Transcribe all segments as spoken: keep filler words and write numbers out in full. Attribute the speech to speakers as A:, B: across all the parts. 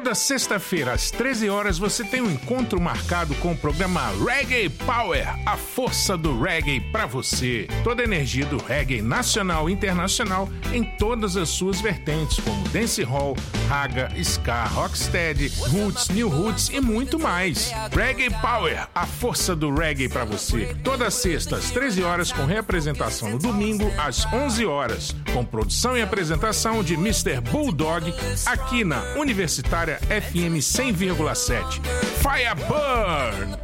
A: Toda sexta-feira, às treze horas, você tem um encontro marcado com o programa Reggae Power, a força do reggae pra você. Toda a energia do reggae nacional e internacional em todas as suas vertentes, como dancehall, raga, ska, rocksteady, roots, new roots e muito mais. Reggae Power, a força do reggae pra você. Toda sexta, às treze horas, com reapresentação no domingo, às onze horas, com produção e apresentação de mister Bulldog, aqui na Universitária F M cem vírgula sete. Fire Burn!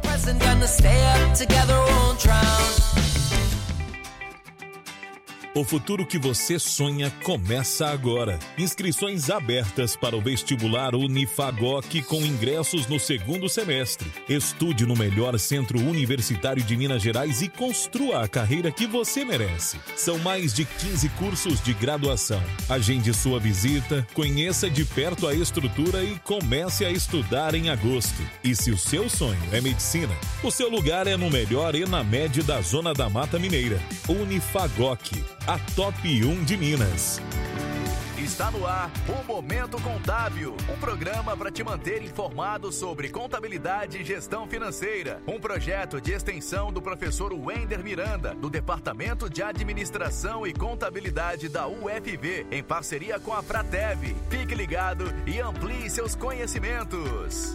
B: O futuro que você sonha começa agora. Inscrições abertas para o vestibular Unifagoc com ingressos no segundo semestre. Estude no melhor centro universitário de Minas Gerais e construa a carreira que você merece. São mais de quinze cursos de graduação. Agende sua visita, conheça de perto a estrutura e comece a estudar em agosto. E se o seu sonho é medicina, o seu lugar é no melhor e na média da Zona da Mata Mineira. Unifagoc, a top um de Minas.
C: Está no ar o Momento Contábil, um programa para te manter informado sobre contabilidade e gestão financeira. Um projeto de extensão do professor Wender Miranda, do Departamento de Administração e Contabilidade da U F V, em parceria com a Pratev. Fique ligado e amplie seus conhecimentos.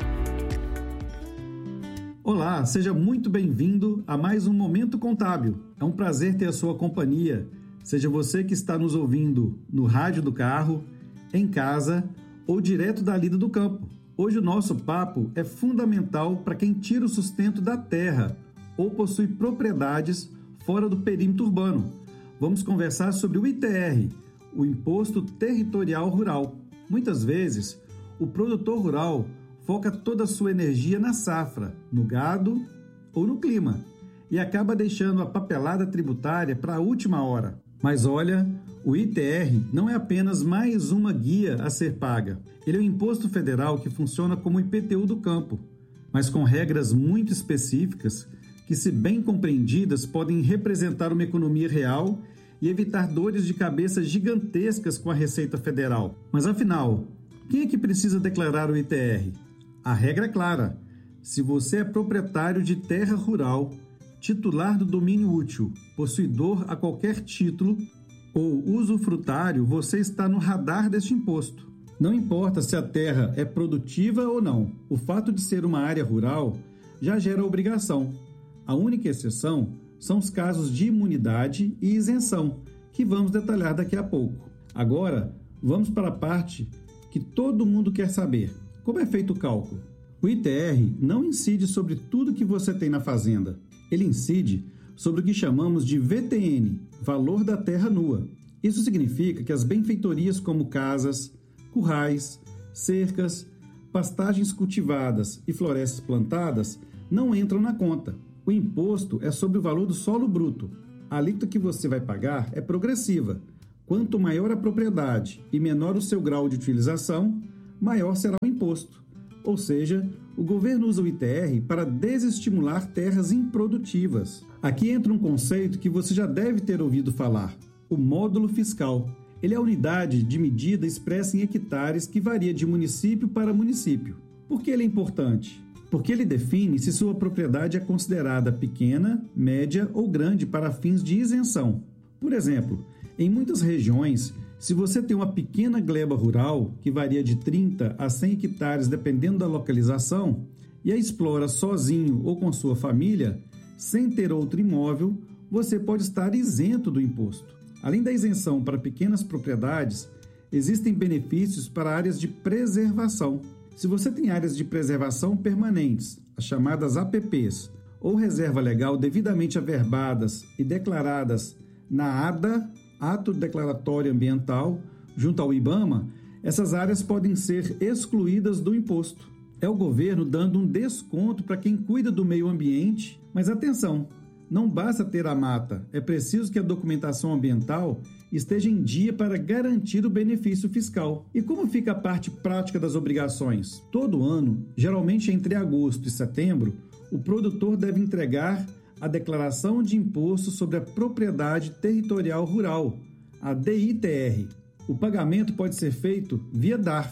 D: Olá, seja muito bem-vindo a mais um Momento Contábil. É um prazer ter a sua companhia. Seja você que está nos ouvindo no rádio do carro, em casa ou direto da lida do campo. Hoje o nosso papo é fundamental para quem tira o sustento da terra ou possui propriedades fora do perímetro urbano. Vamos conversar sobre o I T R, o Imposto Territorial Rural. Muitas vezes, o produtor rural foca toda a sua energia na safra, no gado ou no clima, e acaba deixando a papelada tributária para a última hora. Mas olha, o I T R não é apenas mais uma guia a ser paga. Ele é um imposto federal que funciona como o I P T U do campo, mas com regras muito específicas que, se bem compreendidas, podem representar uma economia real e evitar dores de cabeça gigantescas com a Receita Federal. Mas afinal, quem é que precisa declarar o I T R? A regra é clara: se você é proprietário de terra rural, titular do domínio útil, possuidor a qualquer título ou usufrutário, você está no radar deste imposto. Não importa se a terra é produtiva ou não, o fato de ser uma área rural já gera obrigação. A única exceção são os casos de imunidade e isenção, que vamos detalhar daqui a pouco. Agora, vamos para a parte que todo mundo quer saber. Como é feito o cálculo? O I T R não incide sobre tudo que você tem na fazenda. Ele incide sobre o que chamamos de V T N, Valor da Terra Nua. Isso significa que as benfeitorias como casas, currais, cercas, pastagens cultivadas e florestas plantadas não entram na conta. O imposto é sobre o valor do solo bruto. A alíquota que você vai pagar é progressiva. Quanto maior a propriedade e menor o seu grau de utilização, maior será o imposto. Ou seja, o governo usa o I T R para desestimular terras improdutivas. Aqui entra um conceito que você já deve ter ouvido falar: o módulo fiscal. Ele é a unidade de medida expressa em hectares que varia de município para município. Por que ele é importante? Porque ele define se sua propriedade é considerada pequena, média ou grande para fins de isenção. Por exemplo, em muitas regiões, se você tem uma pequena gleba rural, que varia de trinta a cem hectares dependendo da localização, e a explora sozinho ou com sua família, sem ter outro imóvel, você pode estar isento do imposto. Além da isenção para pequenas propriedades, existem benefícios para áreas de preservação. Se você tem áreas de preservação permanentes, as chamadas A P Ps, ou reserva legal devidamente averbadas e declaradas na A D A, Ato Declaratório Ambiental, junto ao IBAMA, essas áreas podem ser excluídas do imposto. É o governo dando um desconto para quem cuida do meio ambiente, mas atenção, não basta ter a mata, é preciso que a documentação ambiental esteja em dia para garantir o benefício fiscal. E como fica a parte prática das obrigações? Todo ano, geralmente entre agosto e setembro, o produtor deve entregar a Declaração de Imposto sobre a Propriedade Territorial Rural, a D I T R. O pagamento pode ser feito via D A R F,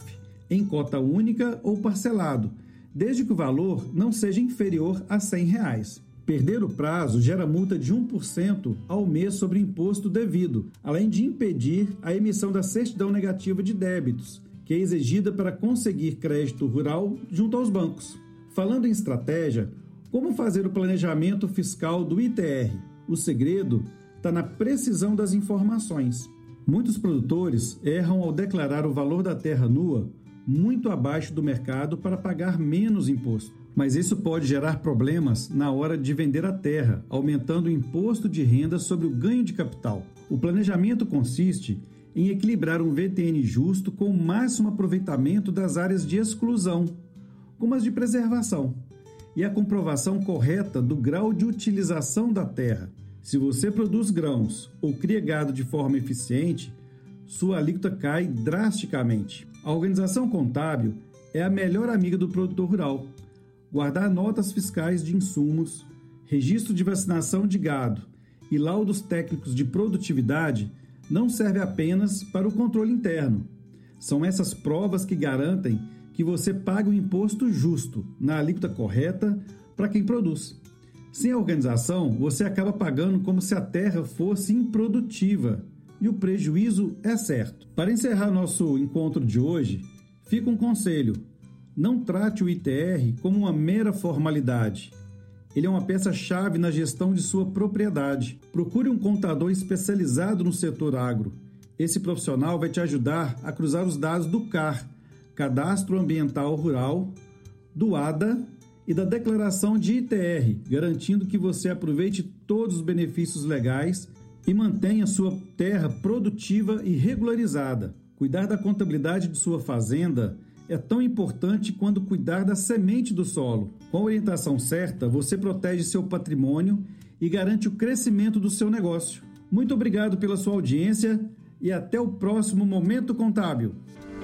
D: em cota única ou parcelado, desde que o valor não seja inferior a cem reais. Perder o prazo gera multa de um por cento ao mês sobre o imposto devido, além de impedir a emissão da certidão negativa de débitos, que é exigida para conseguir crédito rural junto aos bancos. Falando em estratégia, como fazer o planejamento fiscal do I T R? O segredo está na precisão das informações. Muitos produtores erram ao declarar o valor da terra nua muito abaixo do mercado para pagar menos imposto. Mas isso pode gerar problemas na hora de vender a terra, aumentando o imposto de renda sobre o ganho de capital. O planejamento consiste em equilibrar um V T N justo com o máximo aproveitamento das áreas de exclusão, como as de preservação, e a comprovação correta do grau de utilização da terra. Se você produz grãos ou cria gado de forma eficiente, sua alíquota cai drasticamente. A organização contábil é a melhor amiga do produtor rural. Guardar notas fiscais de insumos, registro de vacinação de gado e laudos técnicos de produtividade não serve apenas para o controle interno. São essas provas que garantem que você pague o imposto justo, na alíquota correta, para quem produz. Sem a organização, você acaba pagando como se a terra fosse improdutiva e o prejuízo é certo. Para encerrar nosso encontro de hoje, fica um conselho. Não trate o I T R como uma mera formalidade. Ele é uma peça-chave na gestão de sua propriedade. Procure um contador especializado no setor agro. Esse profissional vai te ajudar a cruzar os dados do C A R, Cadastro Ambiental Rural, do A D A e da Declaração de I T R, garantindo que você aproveite todos os benefícios legais e mantenha sua terra produtiva e regularizada. Cuidar da contabilidade de sua fazenda é tão importante quanto cuidar da semente do solo. Com a orientação certa, você protege seu patrimônio e garante o crescimento do seu negócio. Muito obrigado pela sua audiência e até o próximo Momento Contábil.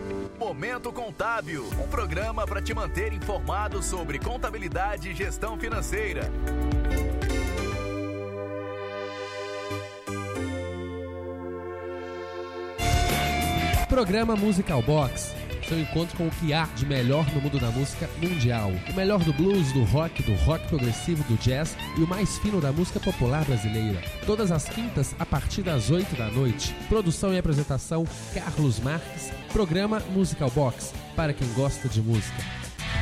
C: Momento Contábil, um programa para te manter informado sobre contabilidade e gestão financeira.
E: Programa Musical Box, seu encontro com o que há de melhor no mundo da música mundial. O melhor do blues, do rock, do rock progressivo, do jazz e o mais fino da música popular brasileira. Todas as quintas, a partir das oito da noite. Produção e apresentação, Carlos Marques. Programa Musical Box, para quem gosta de música.